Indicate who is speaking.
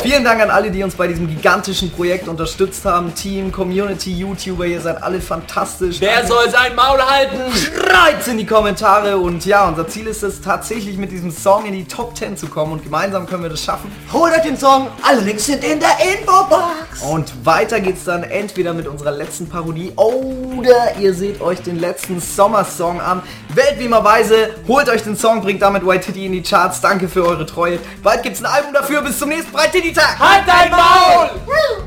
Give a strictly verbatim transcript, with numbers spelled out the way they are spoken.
Speaker 1: Vielen Dank an alle, die uns bei diesem gigantischen Projekt unterstützt haben. Team, Community, YouTuber, ihr seid alle fantastisch.
Speaker 2: Wer
Speaker 1: alle
Speaker 2: soll sein Maul halten?
Speaker 1: Schreit's in die Kommentare. Und ja, unser Ziel ist es tatsächlich mit diesem Song in die Top zehn zu kommen. Und gemeinsam können wir das schaffen.
Speaker 3: Holt euch den Song, alle Links sind in der Infobox.
Speaker 1: Und weiter geht's dann entweder mit unserer letzten Parodie oder ihr seht euch den letzten Sommersong an. Wählt wie immer weise, holt euch den Song, bringt damit White Titty in die Charts. Danke für eure Treue. Bald gibt's ein Album dafür. Bis zum nächsten Breite-Titty-Tag.
Speaker 2: Halt dein Maul!